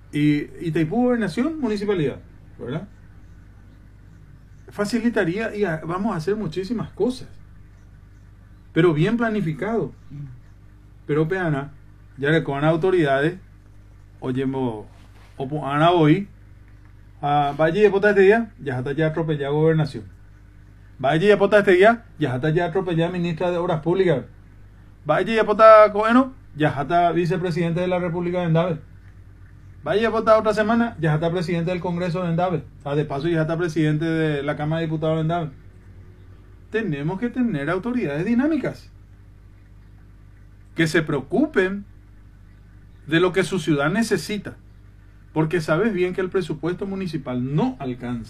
Y Itaipú, gobernación, municipalidad, ¿verdad? Facilitaría y vamos a hacer muchísimas cosas, pero bien planificado. Pero peana, ya que con autoridades, oyemos, o ana hoy, vaya y pota este día, ya está ya atropellada gobernación. Vaya y pota este día, ya está ya atropellada ministra de Obras Públicas. Vaya y pota Coeno, ya está vicepresidente de la República de Endave. Vaya a otra semana, ya está presidente del Congreso de Endave. O sea, de paso ya está presidente de la Cámara de Diputados de Endave. Tenemos que tener autoridades dinámicas que se preocupen de lo que su ciudad necesita, porque sabes bien que el presupuesto municipal no alcanza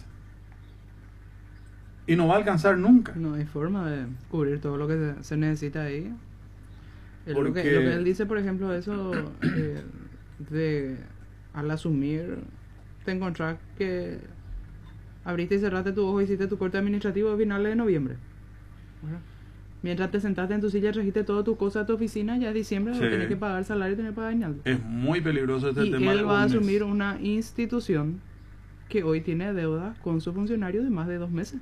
y no va a alcanzar nunca. No hay forma de cubrir todo lo que se necesita ahí. Lo que él dice, por ejemplo, eso de al asumir te encontrás que abriste y cerraste tu ojo y hiciste tu corte administrativo a finales de noviembre. Mientras te sentaste en tu silla, trajiste todas tus cosas a tu oficina, ya es diciembre, sí. Tienes que pagar salario y tienes que pagar aguinaldo. Es muy peligroso este tema. Y él va a asumir una institución que hoy tiene deuda con su funcionario de más de 2 meses.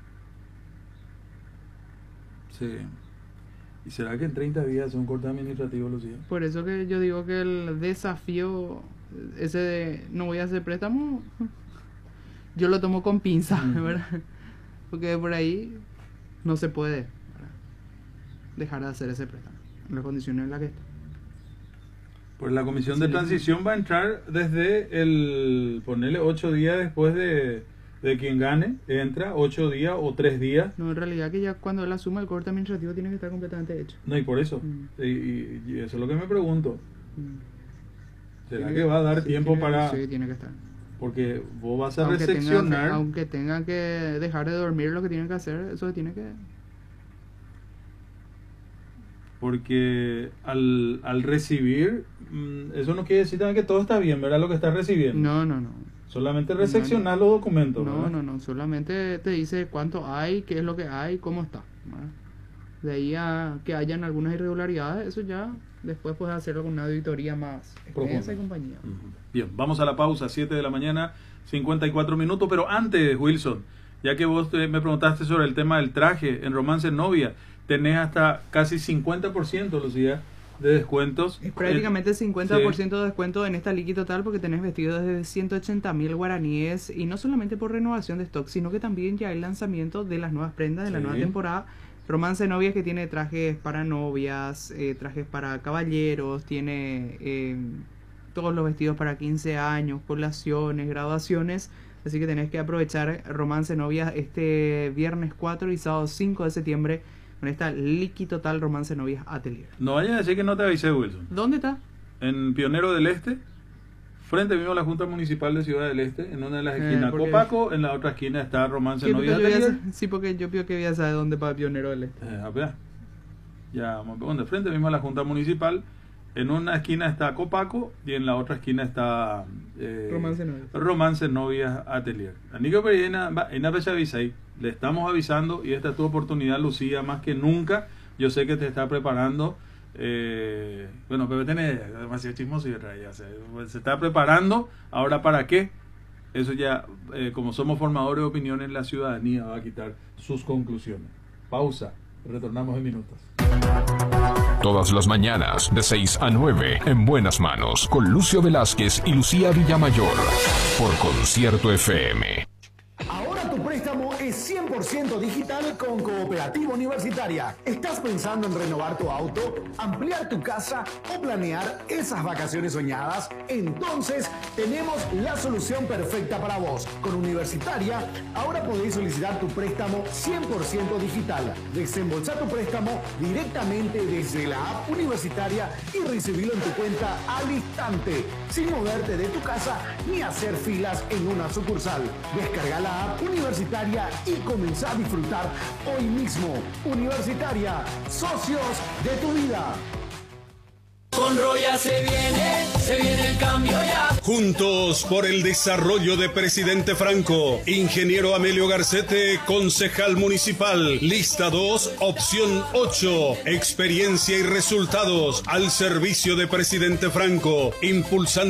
Sí. ¿Y será que en 30 días hace un corte administrativo, Lucía? Por eso que yo digo que el desafío ese de no voy a hacer préstamo, yo lo tomo con pinza, ¿verdad? Porque por ahí no se puede, ¿verdad?, dejar de hacer ese préstamo en las condiciones en las que está. Pues la comisión de transición va a entrar desde el, ponerle 8 días después de quien gane, entra 8 días o 3 días. No, en realidad que ya cuando él asuma el corte administrativo tiene que estar completamente hecho. No, y por eso, y eso es lo que me pregunto. ¿Será que va a dar tiempo para...? Sí, tiene que estar. Porque vos vas a recepcionar... Aunque tengan que dejar de dormir lo que tienen que hacer, eso se tiene que... Porque al recibir, eso no quiere decir también que todo está bien, ¿verdad? Lo que estás recibiendo. No. Solamente recepcionar los documentos, ¿verdad? No. Solamente te dice cuánto hay, qué es lo que hay, cómo está, ¿verdad? De ahí a que hayan algunas irregularidades, eso ya después puedes hacerlo con una auditoría más extensa y compañía. Bien, vamos a la pausa, 7 de la mañana, 54 minutos. Pero antes, Wilson, ya que vos me preguntaste sobre el tema del traje en Romance Novia, tenés hasta casi 50%, Lucía, de descuentos. Es prácticamente 50% de descuento en esta liqui total, porque tenés vestidos desde 180.000 guaraníes, y no solamente por renovación de stock, sino que también ya hay lanzamiento de las nuevas prendas de la nueva temporada. Romance Novias, que tiene trajes para novias, trajes para caballeros, tiene todos los vestidos para 15 años, colaciones, graduaciones. Así que tenés que aprovechar Romance Novias este viernes 4 y sábado 5 de septiembre con esta liqui total Romance Novias Atelier. No vayas a decir que no te avisé, Wilson. ¿Dónde está? En Pionero del Este, frente mismo a la Junta Municipal de Ciudad del Este, en una de las esquinas Copaco, en la otra esquina está Romance Novias Atelier. Sí, porque yo pienso que voy a saber dónde va Pionero del Este. Ya, de frente mismo a la Junta Municipal, en una esquina está Copaco y en la otra esquina está Romance Novias Atelier. Anico Perina, en ahí le estamos avisando, y esta es tu oportunidad, Lucía, más que nunca. Yo sé que te está preparando. Bueno, Pepe tiene demasiado chismoso y se está preparando. Ahora, ¿para qué? Eso ya, como somos formadores de opiniones, la ciudadanía va a quitar sus conclusiones. Pausa, retornamos en minutos. Todas las mañanas de 6 a 9 en Buenas Manos con Lucio Velázquez y Lucía Villamayor por Concierto FM. Ahora tu préstamo es 100% digital con Cooperativa Universitaria. ¿Estás pensando en renovar tu auto, ampliar tu casa o planear esas vacaciones soñadas? Entonces tenemos la solución perfecta para vos. Con Universitaria, ahora podés solicitar tu préstamo 100% digital. Desembolsar tu préstamo directamente desde la app Universitaria y recibirlo en tu cuenta al instante, sin moverte de tu casa ni hacer filas en una sucursal. Descarga la app Universitaria y comenzá a disfrutar hoy mismo. Universitaria, socios de tu vida. Con Roya se viene el cambio ya. Juntos por el desarrollo de Presidente Franco. Ingeniero Amelio Garcete, concejal municipal. Lista 2, opción 8. Experiencia y resultados al servicio de Presidente Franco. Impulsando